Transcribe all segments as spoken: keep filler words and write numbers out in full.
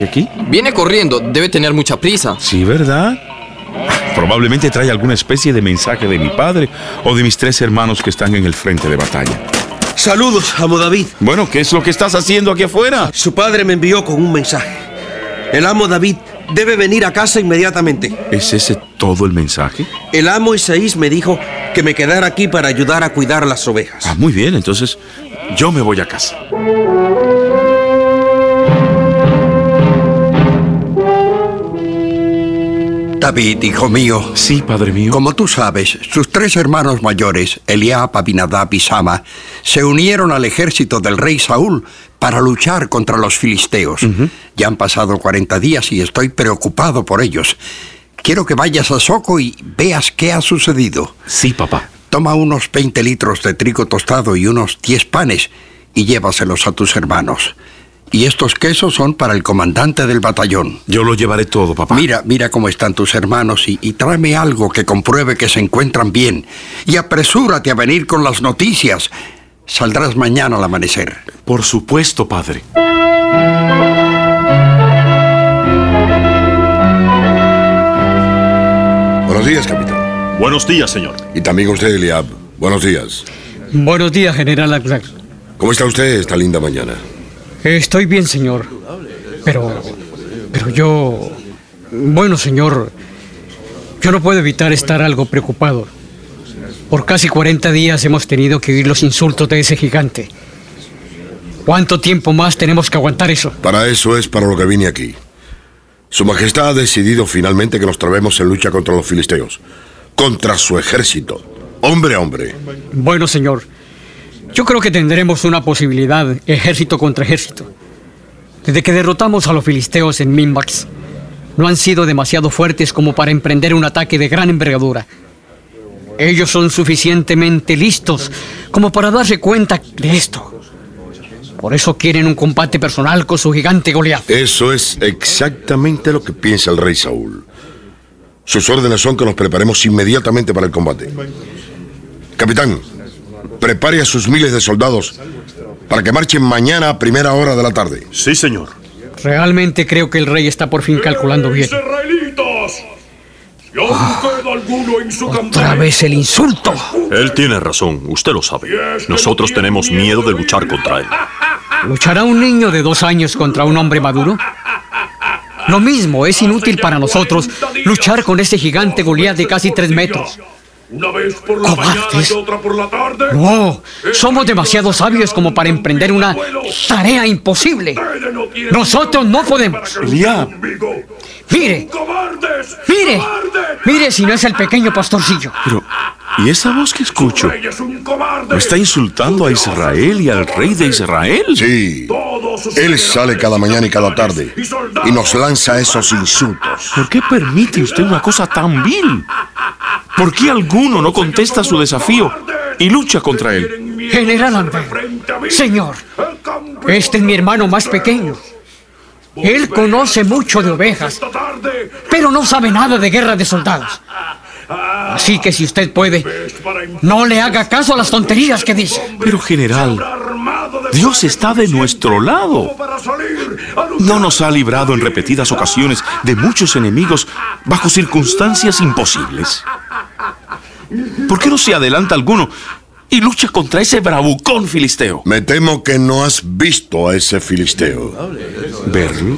¿Aquí? Viene corriendo, debe tener mucha prisa. Sí, ¿verdad? Probablemente trae alguna especie de mensaje de mi padre o de mis tres hermanos que están en el frente de batalla. Saludos, amo David. Bueno, ¿qué es lo que estás haciendo aquí afuera? Su padre me envió con un mensaje. El amo David debe venir a casa inmediatamente. ¿Es ese todo el mensaje? El amo Isaías me dijo que me quedara aquí para ayudar a cuidar las ovejas. Ah, muy bien, entonces yo me voy a casa. David, hijo mío. Sí, padre mío. Como tú sabes, sus tres hermanos mayores, Eliab, Abinadab y Sama, se unieron al ejército del rey Saúl para luchar contra los filisteos. Uh-huh. Ya han pasado cuarenta días y estoy preocupado por ellos. Quiero que vayas a Soco y veas qué ha sucedido. Sí, papá. Toma unos veinte litros de trigo tostado y unos diez panes y llévaselos a tus hermanos. Y estos quesos son para el comandante del batallón. Yo lo llevaré todo, papá. Mira, mira cómo están tus hermanos y, y tráeme algo que compruebe que se encuentran bien. Y apresúrate a venir con las noticias. Saldrás mañana al amanecer. Por supuesto, padre. Buenos días, capitán. Buenos días, señor. Y también usted, Eliab. Buenos días. Buenos días, general Aglar. ¿Cómo está usted esta linda mañana? Estoy bien, señor. Pero... Pero yo... Bueno, señor... Yo no puedo evitar estar algo preocupado. Por casi cuarenta días hemos tenido que oír los insultos de ese gigante. ¿Cuánto tiempo más tenemos que aguantar eso? Para eso es para lo que vine aquí. Su Majestad ha decidido finalmente que nos trabemos en lucha contra los filisteos. Contra su ejército. Hombre a hombre. Bueno, señor... Yo creo que tendremos una posibilidad, ejército contra ejército. Desde que derrotamos a los filisteos en Minbax, no han sido demasiado fuertes como para emprender un ataque de gran envergadura. Ellos son suficientemente listos como para darse cuenta de esto. Por eso quieren un combate personal con su gigante Goliat. Eso es exactamente lo que piensa el rey Saúl. Sus órdenes son que nos preparemos inmediatamente para el combate. Capitán, prepare a sus miles de soldados para que marchen mañana a primera hora de la tarde. Sí, señor. Realmente creo que el rey está por fin calculando bien. ¡Israelitas! Si aún queda alguno en su Otra campaña, vez el insulto. Él tiene razón, usted lo sabe. Nosotros tenemos miedo de luchar contra él. ¿Luchará un niño de dos años contra un hombre maduro? Lo mismo, es inútil para nosotros luchar con ese gigante Goliat de casi tres metros. Una vez por la mañana y otra por la tarde. No, somos demasiado sabios como para emprender una tarea imposible. Nosotros no podemos. Eliab. Mire, mire, mire si no es el pequeño pastorcillo. Pero, ¿y esa voz que escucho? ¿No está insultando a Israel y al rey de Israel? Sí, él sale cada mañana y cada tarde y nos lanza esos insultos. ¿Por qué permite usted una cosa tan vil? ¿Por qué alguno no contesta su desafío y lucha contra él? General Lambert, señor, este es mi hermano más pequeño. Él conoce mucho de ovejas, pero no sabe nada de guerra de soldados. Así que si usted puede, no le haga caso a las tonterías que dice. Pero, general, Dios está de nuestro lado. No nos ha librado en repetidas ocasiones de muchos enemigos bajo circunstancias imposibles. ¿Por qué no se adelanta alguno y lucha contra ese bravucón filisteo? Me temo que no has visto a ese filisteo. ¿Verlo?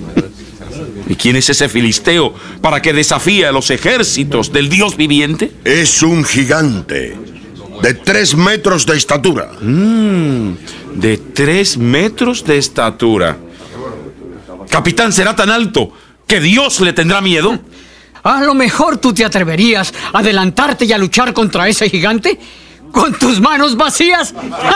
¿Y quién es ese filisteo para que desafíe a los ejércitos del Dios viviente? Es un gigante de tres metros de estatura. Mm, de tres metros de estatura. Capitán, ¿será tan alto que Dios le tendrá miedo? A lo mejor tú te atreverías a adelantarte y a luchar contra ese gigante con tus manos vacías.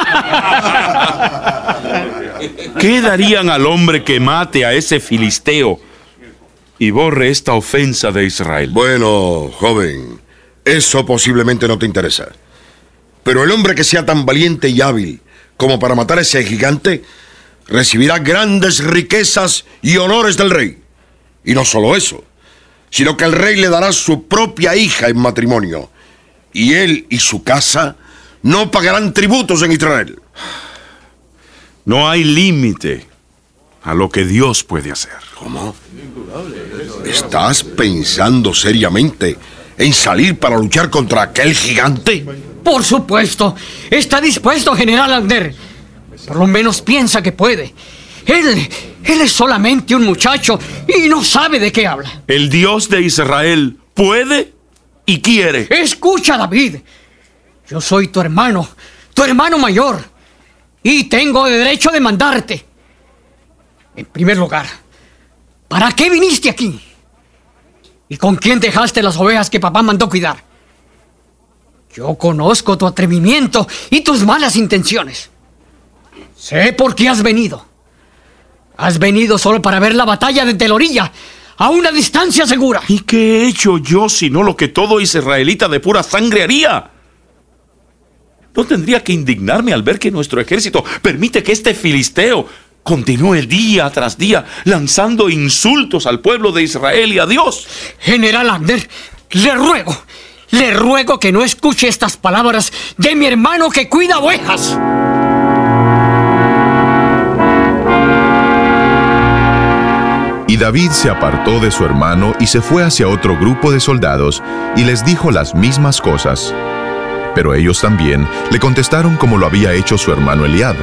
¿Qué darían al hombre que mate a ese filisteo y borre esta ofensa de Israel? Bueno, joven, eso posiblemente no te interesa. Pero el hombre que sea tan valiente y hábil como para matar a ese gigante recibirá grandes riquezas y honores del rey. Y no solo eso, sino que el rey le dará su propia hija en matrimonio. Y él y su casa no pagarán tributos en Israel. No hay límite a lo que Dios puede hacer. ¿Cómo? ¿Estás pensando seriamente en salir para luchar contra aquel gigante? Por supuesto. Está dispuesto, General Abner. Por lo menos piensa que puede. Él, él es solamente un muchacho y no sabe de qué habla. El Dios de Israel puede y quiere. Escucha, David. Yo soy tu hermano, tu hermano mayor, y tengo derecho de mandarte. En primer lugar, ¿para qué viniste aquí? ¿Y con quién dejaste las ovejas que papá mandó cuidar? Yo conozco tu atrevimiento y tus malas intenciones. Sé por qué has venido. Has venido solo para ver la batalla de Telorilla, a una distancia segura. ¿Y qué he hecho yo sino lo que todo israelita de pura sangre haría? ¿No tendría que indignarme al ver que nuestro ejército permite que este filisteo continúe día tras día lanzando insultos al pueblo de Israel y a Dios? General Abner, le ruego, le ruego que no escuche estas palabras de mi hermano que cuida ovejas. Y David se apartó de su hermano y se fue hacia otro grupo de soldados y les dijo las mismas cosas. Pero ellos también le contestaron como lo había hecho su hermano Eliab.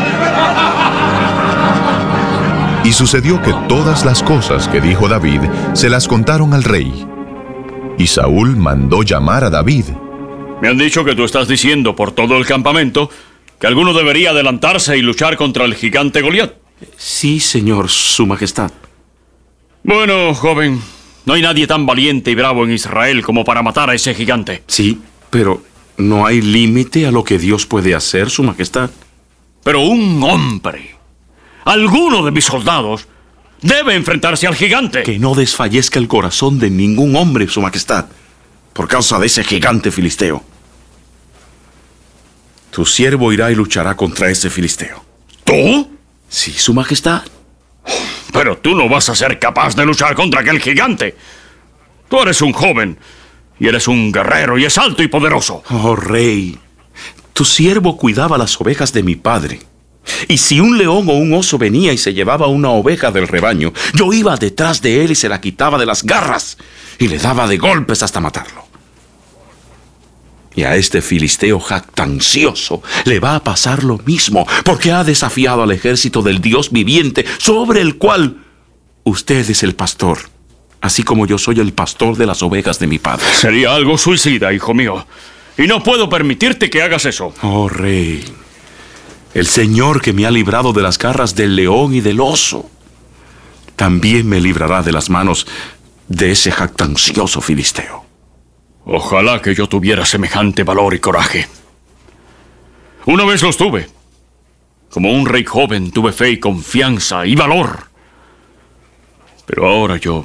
Y sucedió que todas las cosas que dijo David se las contaron al rey. Y Saúl mandó llamar a David. Me han dicho que tú estás diciendo por todo el campamento que alguno debería adelantarse y luchar contra el gigante Goliat. Sí, señor, su majestad. Bueno, joven, no hay nadie tan valiente y bravo en Israel como para matar a ese gigante. Sí, pero no hay límite a lo que Dios puede hacer, su majestad. Pero un hombre, alguno de mis soldados, debe enfrentarse al gigante. Que no desfallezca el corazón de ningún hombre, su majestad, por causa de ese gigante filisteo. Tu siervo irá y luchará contra ese filisteo. ¿Tú? Sí, su majestad. Pero tú no vas a ser capaz de luchar contra aquel gigante. Tú eres un joven, y eres un guerrero, y es alto y poderoso. Oh, rey, tu siervo cuidaba las ovejas de mi padre. Y si un león o un oso venía y se llevaba una oveja del rebaño, yo iba detrás de él y se la quitaba de las garras, y le daba de golpes hasta matarlo. Y a este filisteo jactancioso le va a pasar lo mismo, porque ha desafiado al ejército del Dios viviente, sobre el cual usted es el pastor, así como yo soy el pastor de las ovejas de mi padre. Sería algo suicida, hijo mío, y no puedo permitirte que hagas eso. Oh, rey, el Señor que me ha librado de las garras del león y del oso, también me librará de las manos de ese jactancioso filisteo. Ojalá que yo tuviera semejante valor y coraje. Una vez los tuve. Como un rey joven tuve fe y confianza y valor. Pero ahora yo...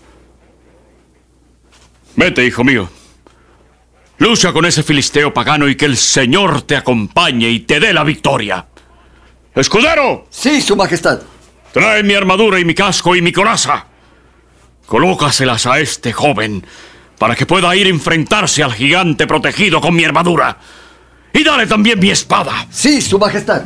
Vete, hijo mío. Lucha con ese filisteo pagano y que el Señor te acompañe y te dé la victoria. ¡Escudero! Sí, su majestad. Trae mi armadura y mi casco y mi coraza. Colócaselas a este joven para que pueda ir a enfrentarse al gigante protegido con mi armadura. Y dale también mi espada. Sí, su majestad.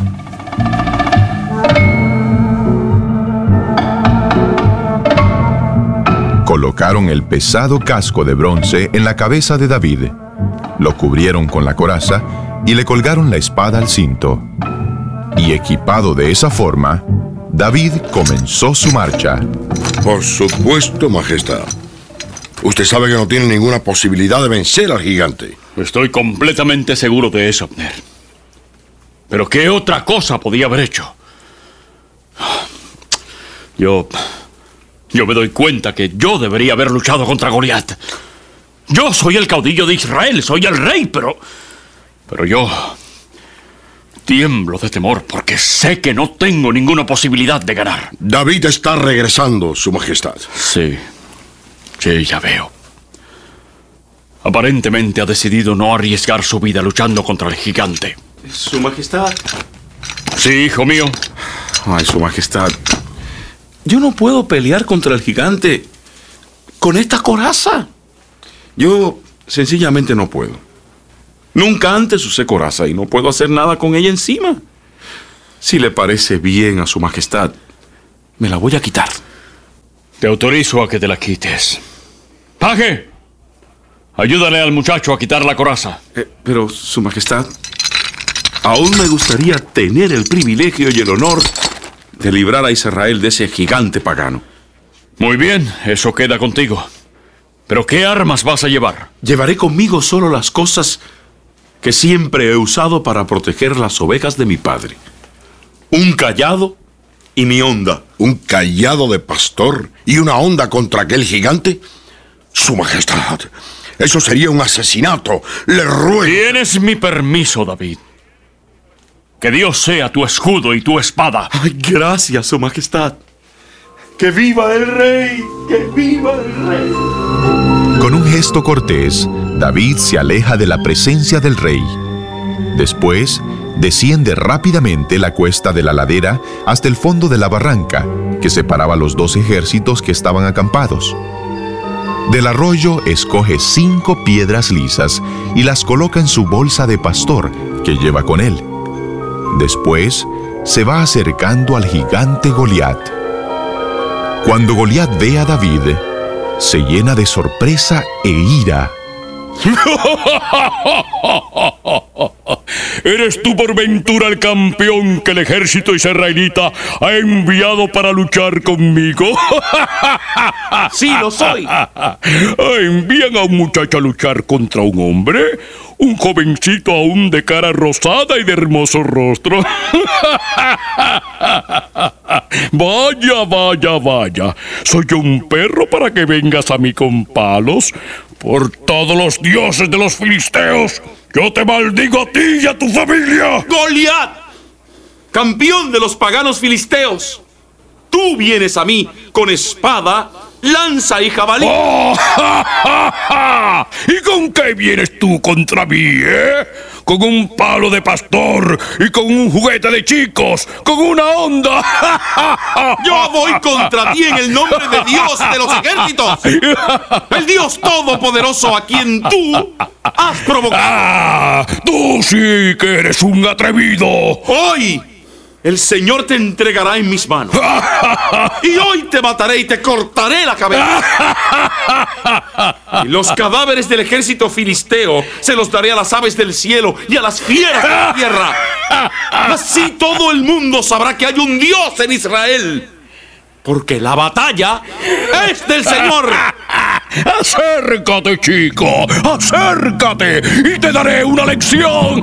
Colocaron el pesado casco de bronce en la cabeza de David, lo cubrieron con la coraza y le colgaron la espada al cinto. Y equipado de esa forma, David comenzó su marcha. Por supuesto, majestad. Usted sabe que no tiene ninguna posibilidad de vencer al gigante. Estoy completamente seguro de eso, Abner. Pero ¿qué otra cosa podía haber hecho? Yo... Yo me doy cuenta que yo debería haber luchado contra Goliat. Yo soy el caudillo de Israel, soy el rey, pero... Pero yo... tiemblo de temor porque sé que no tengo ninguna posibilidad de ganar. David está regresando, su majestad. Sí... Sí, ya veo. Aparentemente ha decidido no arriesgar su vida luchando contra el gigante. Su majestad. Sí, hijo mío. Ay, su majestad. Yo no puedo pelear contra el gigante con esta coraza. Yo sencillamente no puedo. Nunca antes usé coraza y no puedo hacer nada con ella encima. Si le parece bien a su majestad, me la voy a quitar. Te autorizo a que te la quites. ¡Paje! Ayúdale al muchacho a quitar la coraza. Eh, pero, Su Majestad, aún me gustaría tener el privilegio y el honor de librar a Israel de ese gigante pagano. Muy bien, eso queda contigo. ¿Pero qué armas vas a llevar? Llevaré conmigo solo las cosas que siempre he usado para proteger las ovejas de mi padre. Un cayado y mi honda. ¿Un cayado de pastor y una honda contra aquel gigante? Su Majestad, eso sería un asesinato. Le ruego. Tienes mi permiso, David. Que Dios sea tu escudo y tu espada. Ay, gracias, Su Majestad. ¡Que viva el rey! ¡Que viva el rey! Con un gesto cortés, David se aleja de la presencia del rey. Después, desciende rápidamente la cuesta de la ladera hasta el fondo de la barranca, que separaba los dos ejércitos que estaban acampados. Del arroyo escoge cinco piedras lisas y las coloca en su bolsa de pastor que lleva con él. Después, se va acercando al gigante Goliat. Cuando Goliat ve a David, se llena de sorpresa e ira. ¿Eres tú por ventura el campeón que el ejército israelita ha enviado para luchar conmigo? Sí, lo soy. ¿Envían a un muchacho a luchar contra un hombre? Un jovencito aún de cara rosada y de hermoso rostro. Vaya, vaya, vaya. ¿Soy yo un perro para que vengas a mí con palos? Por todos los dioses de los filisteos, yo te maldigo a ti y a tu familia. ¡Goliat! ¡Campeón de los paganos filisteos! Tú vienes a mí con espada, lanza y jabalí. ¡Oh, ja, ja, ja! ¿Y con qué vienes tú contra mí, eh? Con un palo de pastor y con un juguete de chicos, con una honda. Yo voy contra ti en el nombre de Dios de los ejércitos, el Dios todopoderoso a quien tú has provocado. ¡Ah! ¡Tú sí que eres un atrevido! Hoy el Señor te entregará en mis manos. Y hoy te mataré y te cortaré la cabeza. Y los cadáveres del ejército filisteo se los daré a las aves del cielo y a las fieras de la tierra. Así todo el mundo sabrá que hay un Dios en Israel. Porque la batalla es del Señor. Acércate, chico, acércate y te daré una lección.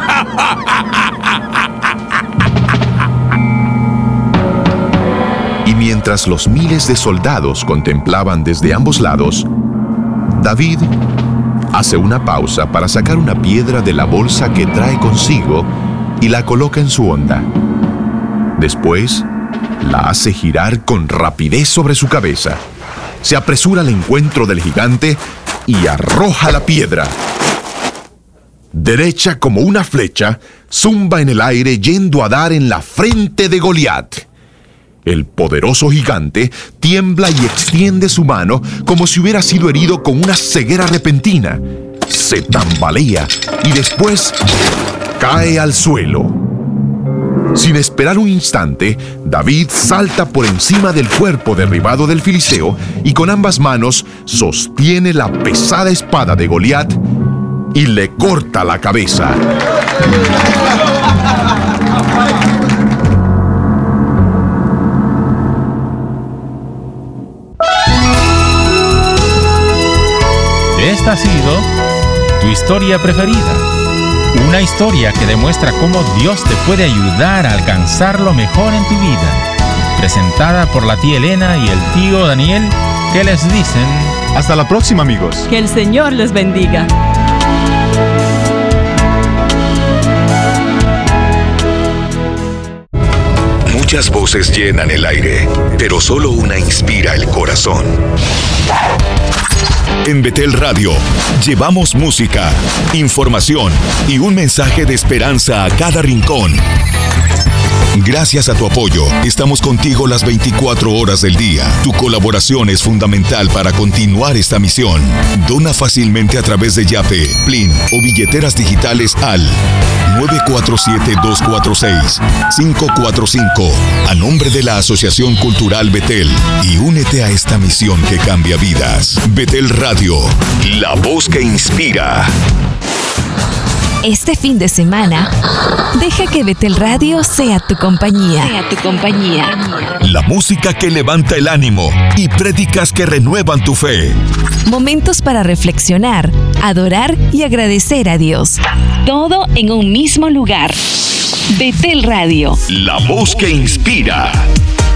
Y mientras los miles de soldados contemplaban desde ambos lados, David hace una pausa para sacar una piedra de la bolsa que trae consigo y la coloca en su honda. Después, la hace girar con rapidez sobre su cabeza. Se apresura al encuentro del gigante y arroja la piedra. Derecha como una flecha, zumba en el aire yendo a dar en la frente de Goliat. El poderoso gigante tiembla y extiende su mano como si hubiera sido herido con una ceguera repentina. Se tambalea y después cae al suelo. Sin esperar un instante, David salta por encima del cuerpo derribado del filisteo y con ambas manos sostiene la pesada espada de Goliat y le corta la cabeza. Esta ha sido tu historia preferida. Una historia que demuestra cómo Dios te puede ayudar a alcanzar lo mejor en tu vida. Presentada por la tía Elena y el tío Daniel, que les dicen... Hasta la próxima, amigos. Que el Señor les bendiga. Muchas voces llenan el aire, pero solo una inspira el corazón. En Betel Radio, llevamos música, información y un mensaje de esperanza a cada rincón. Gracias a tu apoyo, estamos contigo las veinticuatro horas del día. Tu colaboración es fundamental para continuar esta misión. Dona fácilmente a través de Yape, Plin o billeteras digitales al nueve cuatro siete, dos cuatro seis, cinco cuatro cinco a nombre de la Asociación Cultural Betel y únete a esta misión que cambia vidas. Betel Radio, la voz que inspira. Este fin de semana, deja que Betel Radio sea tu compañía. Sea tu compañía. La música que levanta el ánimo y prédicas que renuevan tu fe. Momentos para reflexionar, adorar y agradecer a Dios. Todo en un mismo lugar. Betel Radio. La voz que inspira.